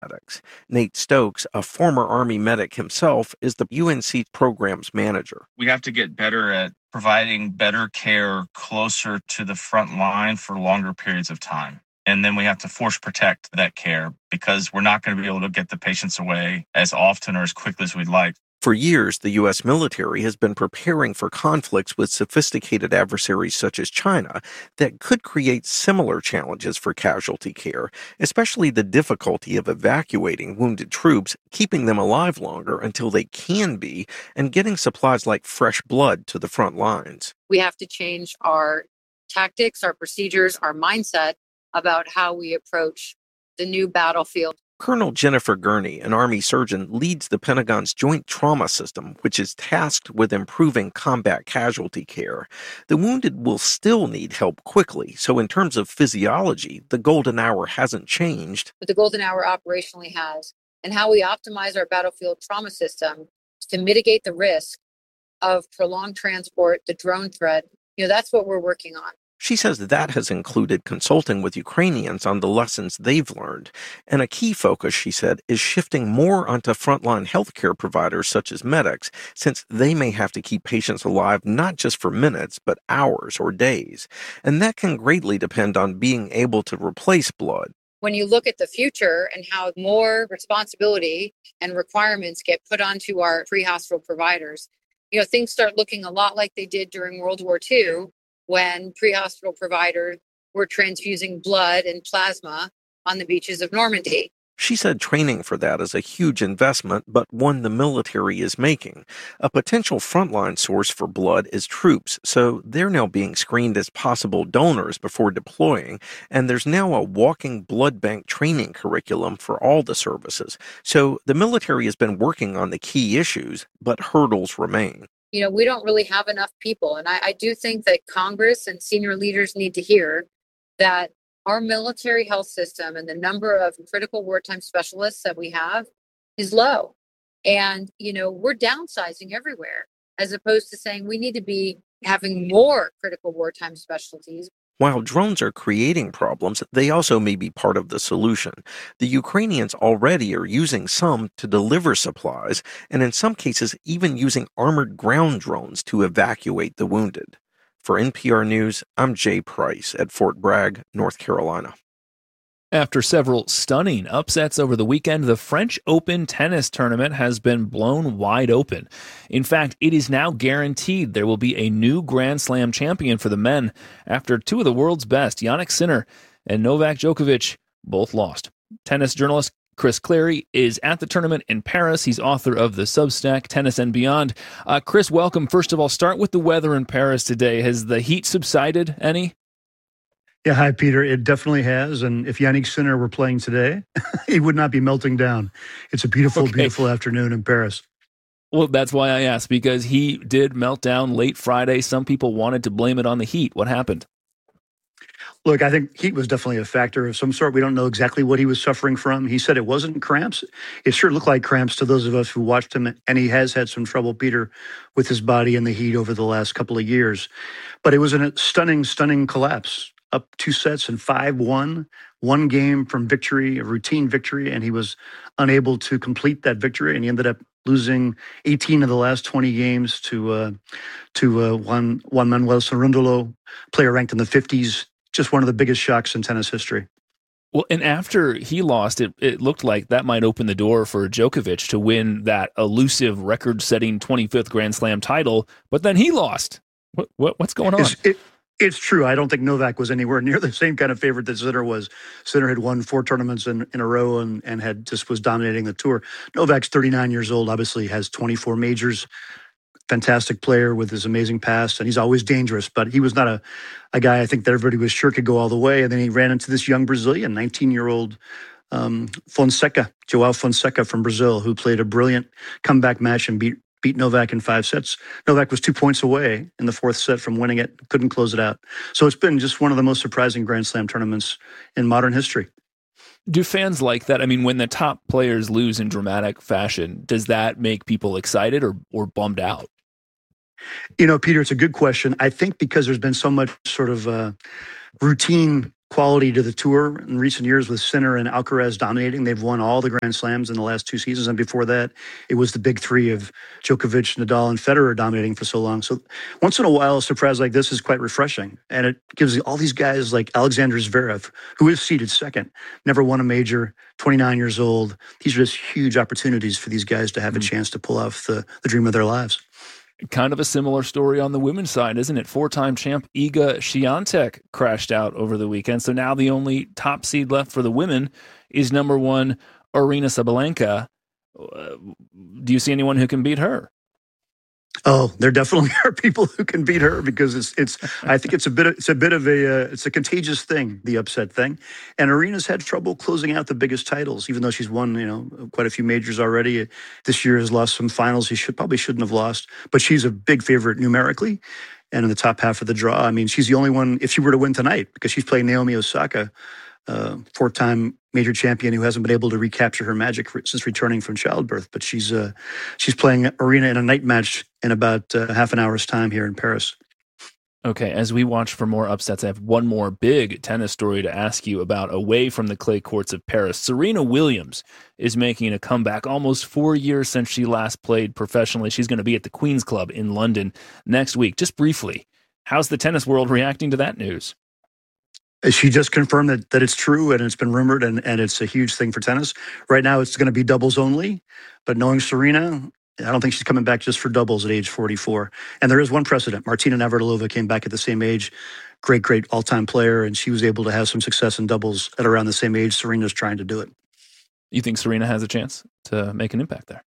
medics. Nate Stokes, a former Army medic himself, is the UNC program's manager. We have to get better at providing better care closer to the front line for longer periods of time. And then we have to force protect that care because we're not going to be able to get the patients away as often or as quickly as we'd like. For years, the U.S. military has been preparing for conflicts with sophisticated adversaries such as China that could create similar challenges for casualty care, especially the difficulty of evacuating wounded troops, keeping them alive longer until they can be, and getting supplies like fresh blood to the front lines. We have to change our tactics, our procedures, our mindset about how we approach the new battlefield. Colonel Jennifer Gurney, an Army surgeon, leads the Pentagon's Joint Trauma System, which is tasked with improving combat casualty care. The wounded will still need help quickly, so in terms of physiology, the golden hour hasn't changed. But the golden hour operationally has, and how we optimize our battlefield trauma system to mitigate the risk of prolonged transport, the drone threat, that's what we're working on. She says that has included consulting with Ukrainians on the lessons they've learned. And a key focus, she said, is shifting more onto frontline healthcare providers such as medics, since they may have to keep patients alive not just for minutes, but hours or days. And that can greatly depend on being able to replace blood. When you look at the future and how more responsibility and requirements get put onto our pre-hospital providers, things start looking a lot like they did during World War II, when pre-hospital providers were transfusing blood and plasma on the beaches of Normandy. She said training for that is a huge investment, but one the military is making. A potential frontline source for blood is troops, so they're now being screened as possible donors before deploying, and there's now a walking blood bank training curriculum for all the services. So the military has been working on the key issues, but hurdles remain. We don't really have enough people. And I do think that Congress and senior leaders need to hear that our military health system and the number of critical wartime specialists that we have is low. And, we're downsizing everywhere, as opposed to saying we need to be having more critical wartime specialties. While drones are creating problems, they also may be part of the solution. The Ukrainians already are using some to deliver supplies, and in some cases even using armored ground drones to evacuate the wounded. For NPR News, I'm Jay Price at Fort Bragg, North Carolina. After several stunning upsets over the weekend, the French Open tennis tournament has been blown wide open. In fact, it is now guaranteed there will be a new Grand Slam champion for the men after two of the world's best, Jannik Sinner and Novak Djokovic, both lost. Tennis journalist Chris Clarey is at the tournament in Paris. He's author of the Substack Tennis and Beyond. Chris, welcome. First of all, start with the weather in Paris today. Has the heat subsided any? Yeah, hi, Peter. It definitely has. And if Jannik Sinner were playing today, he would not be melting down. It's a beautiful, beautiful afternoon in Paris. Well, that's why I asked, because he did melt down late Friday. Some people wanted to blame it on the heat. What happened? Look, I think heat was definitely a factor of some sort. We don't know exactly what he was suffering from. He said it wasn't cramps. It sure looked like cramps to those of us who watched him. And he has had some trouble, Peter, with his body and the heat over the last couple of years. But it was a stunning, stunning collapse. Up 2 sets and 5-1, one game from victory, a routine victory, and he was unable to complete that victory, and he ended up losing 18 of the last 20 games to Juan Manuel Cerundolo, player ranked in the 50s. Just one of the biggest shocks in tennis history. Well, and after he lost, it looked like that might open the door for Djokovic to win that elusive record-setting 25th Grand Slam title, but then he lost. What's going on? It's true. I don't think Novak was anywhere near the same kind of favorite that Sinner was. Sinner had won 4 tournaments in a row and had just was dominating the tour. Novak's 39 years old, obviously has 24 majors. Fantastic player with his amazing past, and he's always dangerous. But he was not a guy I think that everybody was sure could go all the way. And then he ran into this young Brazilian, 19-year-old Fonseca, Joao Fonseca from Brazil, who played a brilliant comeback match and beat Novak in 5 sets. Novak was 2 points away in the 4th set from winning it, couldn't close it out. So it's been just one of the most surprising Grand Slam tournaments in modern history. Do fans like that? I mean, when the top players lose in dramatic fashion, does that make people excited or bummed out? Peter, it's a good question. I think because there's been so much sort of routine quality to the tour in recent years with Sinner and Alcaraz dominating. They've won all the Grand Slams in the last 2 seasons. And before that, it was the big three of Djokovic, Nadal, and Federer dominating for so long. So once in a while, a surprise like this is quite refreshing. And it gives all these guys like Alexander Zverev, who is seeded second, never won a major, 29 years old. These are just huge opportunities for these guys to have a chance to pull off the dream of their lives. Kind of a similar story on the women's side, isn't it? 4-time champ Iga Świątek crashed out over the weekend. So now the only top seed left for the women is number 1 Aryna Sabalenka. Do you see anyone who can beat her? Oh, there definitely are people who can beat her because it's. I think it's a bit of a contagious thing, the upset thing. And Arena's had trouble closing out the biggest titles, even though she's won quite a few majors already. This year has lost some finals he probably shouldn't have lost, but she's a big favorite numerically, and in the top half of the draw. I mean, she's the only one if she were to win tonight because she's playing Naomi Osaka, 4-time major champion who hasn't been able to recapture her magic since returning from childbirth. But she's playing Aryna in a night match in about half an hour's time here in Paris. Okay, as we watch for more upsets, I have one more big tennis story to ask you about away from the clay courts of Paris. Serena Williams is making a comeback almost 4 years since she last played professionally. She's going to be at the Queen's Club in London next week. Just briefly, how's the tennis world reacting to that news? She just confirmed that it's true and it's been rumored and it's a huge thing for tennis. Right now it's going to be doubles only, but knowing Serena, I don't think she's coming back just for doubles at age 44. And there is one precedent. Martina Navratilova came back at the same age, great all-time player, and she was able to have some success in doubles at around the same age Serena's trying to do it. You think Serena has a chance to make an impact there?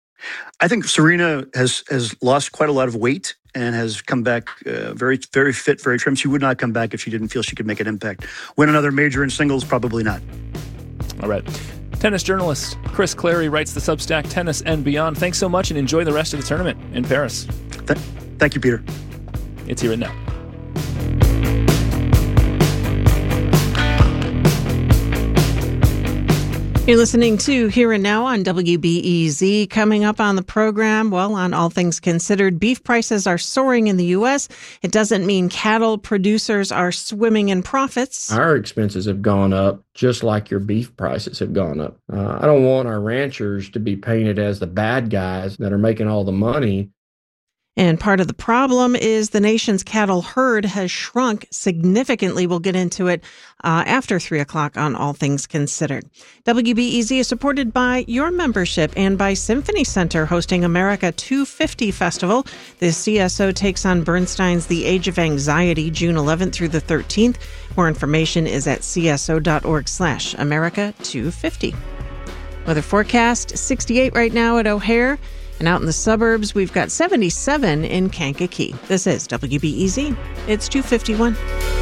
I think Serena has lost quite a lot of weight and has come back very, very fit, very trim. She would not come back if she didn't feel she could make an impact. Win another major in singles? Probably not. All right. Tennis journalist Chris Clary writes the Substack Tennis and Beyond. Thanks so much and enjoy the rest of the tournament in Paris. Thank you, Peter. It's Here and Now. You're listening to Here and Now on WBEZ. Coming up on the program, well, on All Things Considered, beef prices are soaring in the U.S. It doesn't mean cattle producers are swimming in profits. Our expenses have gone up just like your beef prices have gone up. I don't want our ranchers to be painted as the bad guys that are making all the money. And part of the problem is the nation's cattle herd has shrunk significantly. We'll get into it after 3 o'clock on All Things Considered. WBEZ is supported by your membership and by Symphony Center hosting America 250 Festival. The CSO takes on Bernstein's The Age of Anxiety, June 11th through the 13th. More information is at cso.org/America250. Weather forecast, 68 right now at O'Hare. And out in the suburbs, we've got 77 in Kankakee. This is WBEZ. It's 2:51.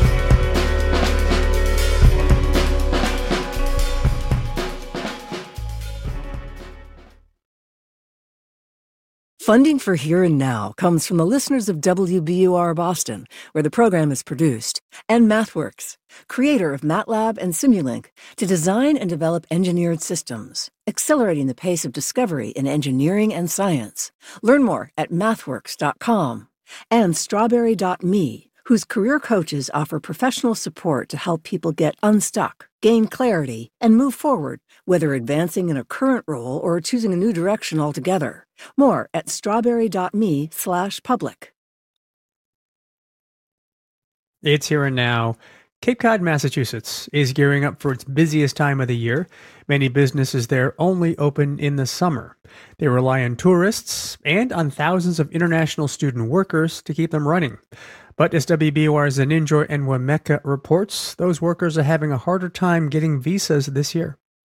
Funding for Here and Now comes from the listeners of WBUR Boston, where the program is produced, and MathWorks, creator of MATLAB and Simulink, to design and develop engineered systems, accelerating the pace of discovery in engineering and science. Learn more at mathworks.com. And Strawberry.me, whose career coaches offer professional support to help people get unstuck, gain clarity, and move forward, whether advancing in a current role or choosing a new direction altogether. More at strawberry.me/public. It's Here and Now. Cape Cod, Massachusetts is gearing up for its busiest time of the year. Many businesses there only open in the summer. They rely on tourists and on thousands of international student workers to keep them running. But as WBUR's Zaninjor Enwemeka reports, those workers are having a harder time getting visas this year.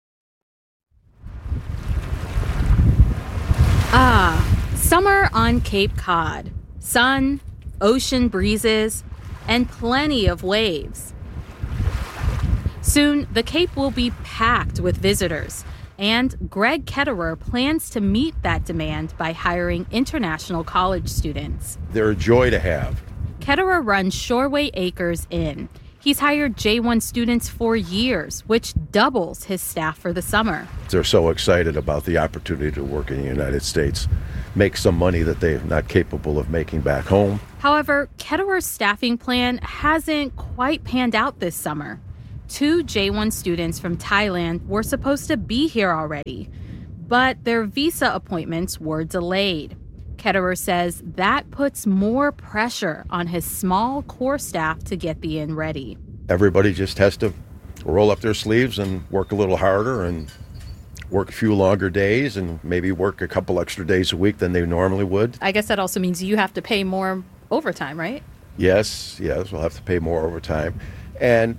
Summer on Cape Cod. Sun, ocean breezes, and plenty of waves. Soon, the Cape will be packed with visitors, and Greg Ketterer plans to meet that demand by hiring international college students. They're a joy to have. Ketterer runs Shoreway Acres Inn. He's hired J1 students for years, which doubles his staff for the summer. They're so excited about the opportunity to work in the United States, make some money that they're not capable of making back home. However, Ketterer's staffing plan hasn't quite panned out this summer. 2 J1 students from Thailand were supposed to be here already, but their visa appointments were delayed. Ketterer says that puts more pressure on his small core staff to get the inn ready. Everybody just has to roll up their sleeves and work a little harder and work a few longer days and maybe work a couple extra days a week than they normally would. I guess that also means you have to pay more overtime, right? Yes, we'll have to pay more overtime. And,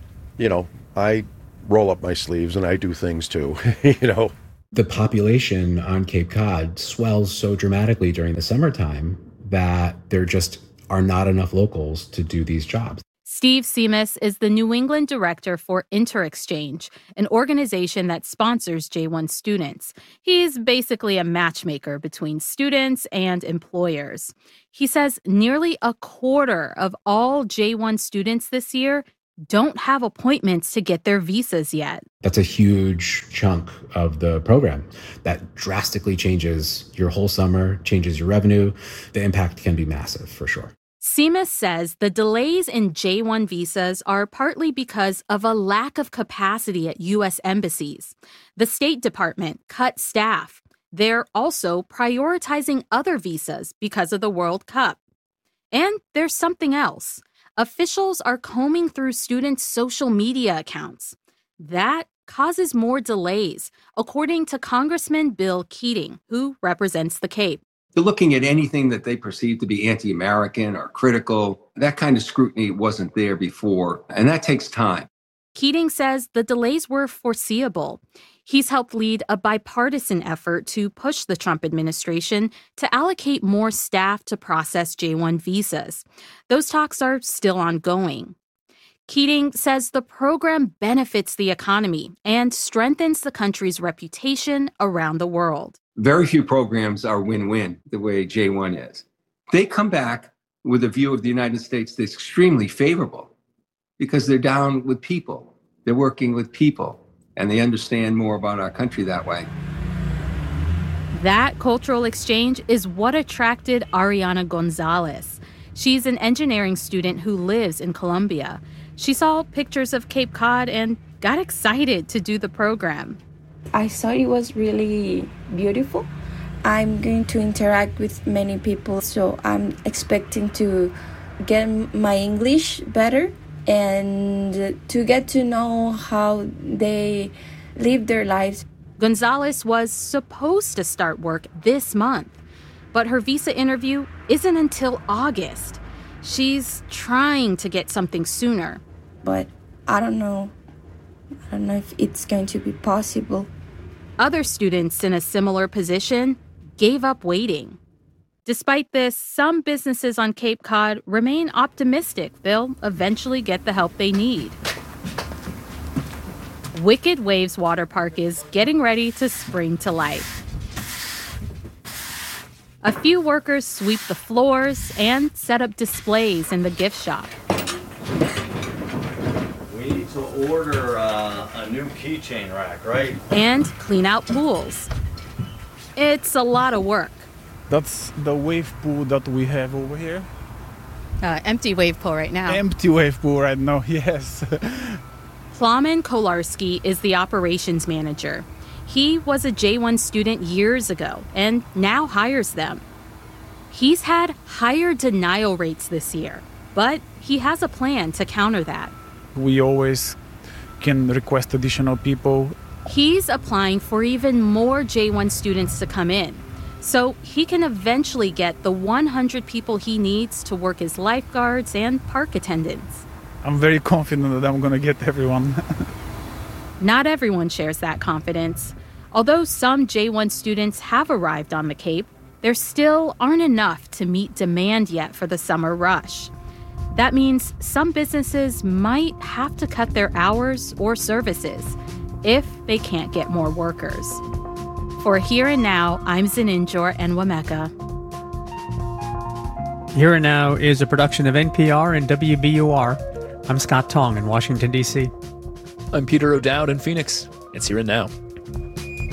I roll up my sleeves and I do things too, The population on Cape Cod swells so dramatically during the summertime that there just are not enough locals to do these jobs. Steve Seamus is the New England director for InterExchange, an organization that sponsors J1 students. He's basically a matchmaker between students and employers. He says nearly a quarter of all J1 students this year don't have appointments to get their visas yet. That's a huge chunk of the program that drastically changes your whole summer, changes your revenue. The impact can be massive for sure. Seamus says the delays in J1 visas are partly because of a lack of capacity at U.S. embassies. The State Department cut staff. They're also prioritizing other visas because of the World Cup. And there's something else. Officials are combing through students' social media accounts. That causes more delays, according to Congressman Bill Keating, who represents the Cape. They're looking at anything that they perceive to be anti-American or critical. That kind of scrutiny wasn't there before, and that takes time. Keating says the delays were foreseeable. He's helped lead a bipartisan effort to push the Trump administration to allocate more staff to process J1 visas. Those talks are still ongoing. Keating says the program benefits the economy and strengthens the country's reputation around the world. Very few programs are win-win the way J1 is. They come back with a view of the United States that's extremely favorable because they're down with people. They're working with people. And they understand more about our country that way. That cultural exchange is what attracted Ariana Gonzalez. She's an engineering student who lives in Colombia. She saw pictures of Cape Cod and got excited to do the program. I thought it was really beautiful. I'm going to interact with many people, so I'm expecting to get my English better and to get to know how they live their lives. Gonzalez was supposed to start work this month, but her visa interview isn't until August. She's trying to get something sooner. But I don't know if it's going to be possible. Other students in a similar position gave up waiting. Despite this, some businesses on Cape Cod remain optimistic they'll eventually get the help they need. Wicked Waves Water Park is getting ready to spring to life. A few workers sweep the floors and set up displays in the gift shop. We need to order a new keychain rack, right? And clean out pools. It's a lot of work. That's the wave pool that we have over here. Empty wave pool right now. Empty wave pool right now, yes. Plamen Kolarski is the operations manager. He was a J1 student years ago and now hires them. He's had higher denial rates this year, but he has a plan to counter that. We always can request additional people. He's applying for even more J1 students to come in, so he can eventually get the 100 people he needs to work as lifeguards and park attendants. I'm very confident that I'm going to get everyone. Not everyone shares that confidence. Although some J1 students have arrived on the Cape, there still aren't enough to meet demand yet for the summer rush. That means some businesses might have to cut their hours or services if they can't get more workers. For Here and Now, I'm Zaninjor Enwemeka. Here and Now is a production of NPR and WBUR. I'm Scott Tong in Washington, D.C. I'm Peter O'Dowd in Phoenix. It's Here and Now.